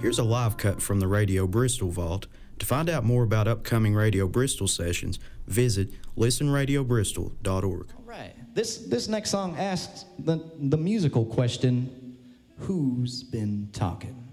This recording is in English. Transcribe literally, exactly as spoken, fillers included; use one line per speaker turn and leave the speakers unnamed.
Here's a live cut from the Radio Bristol Vault. To find out more about upcoming Radio Bristol sessions, visit listen radio bristol dot org.
All right. This this next song asks the, the musical question, who's been talking?